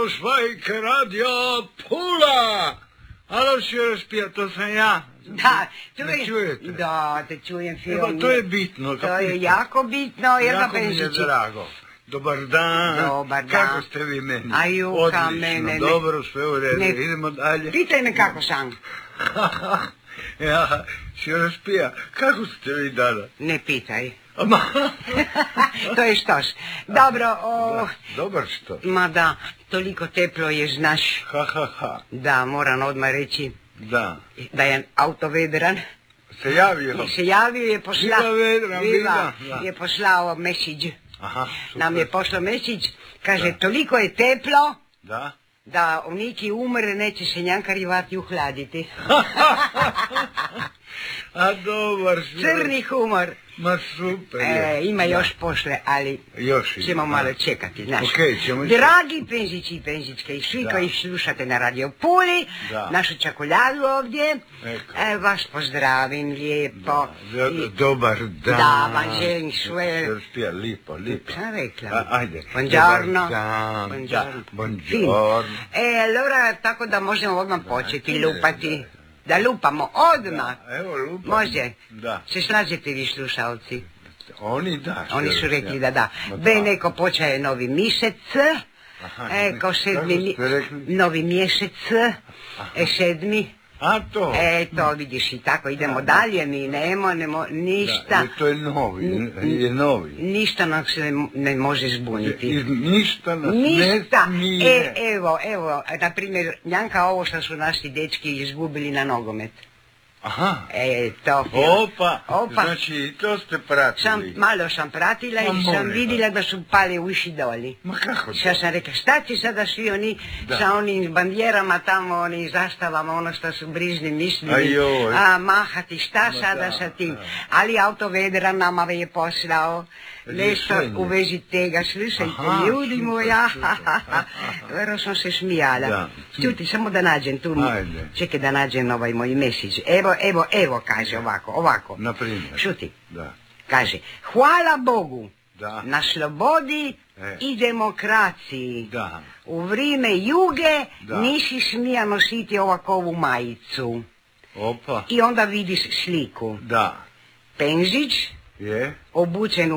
Švajk, radio Pula. Alo, Širspija, to sam ja. Da, Me čujete? Da, te čujem film. Evo, to je bitno. To je jako bitno, jer jako mi je drago. Dobar dan. Dobar dan. Kako ste vi meni? Ajuka, mene. Dobro, sve u redu. Idemo dalje. Pitaj me kako sam. Ja, Širspija, kako ste vi danas? Ne pitaj. To je štoš. Dobro, Dobar što? Ma da, toliko teplo je, znaš. Da, moram odmah reći. Da je auto vedran. Se javio? Se javio je poslao. Bila vedran, bila. Je poslao message. Aha, super. Nam je poslao message. Kaže, toliko je teplo. Da uniki umre, neće se njankari vati uhladiti. A dobar što? Crni humor. Ma super je. Ima još posle, ali ćemo malo čekati, znaš. Dragi penzići i penzičke i svi koji slušate na Radio Puli, našu čakoljadu ovdje, vas pozdravim lijepo. Dobar dan. Da, vam želim sve. Lipo. Šta rekla? Ajde. Buongiorno. Buongiorno. Allora, tako da možemo odmah početi lupati. Da lupamo odmah. Evo lupamo. Može? Se slažete vi slušalci? Oni da. Oni su rekli da. Bene, ko počeje novi mjesec. Ko sedmi novi mjesec. Sedmi. A to? To vidiš i tako idemo dalje, mi nemo ništa. To je novi. Ništa nam se ne može zbuniti. Ništa nas ne smije. Evo, na primjer, Njanka, ovo što su naši dečki izgubili na nogomet. Aha. To. Opa, znači to ste pratili. Malo sam pratila i sam vidjela da su pali uši doli. Ma kako to? Šta sam rekla, šta će sada svi oni sa onim bandjerama tamo, onim zastavama, ono što su brižni mislili, mahati, šta sada sa tim. Ali auto vedra nama je poslao nešto u vezi tega, slušajte, ljudi moja, vero sam se smijala. Čuti, samo da nađem tu, čekaj da nađem ovaj moj message. Evo, kaže ovako. Naprimjer. Šuti. Kaže, hvala Bogu na slobodi i demokraciji. U vrijeme juge nisi smija nositi ovakovu majicu. Opa. I onda vidiš sliku. Penzić, obučen